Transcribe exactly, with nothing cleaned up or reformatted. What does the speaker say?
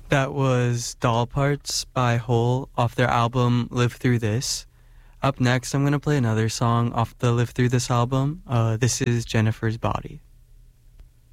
That was Doll Parts by Hole off their album Live Through This. Up next, I'm going to play another song off the Live Through This album. Uh, this is Jennifer's Body.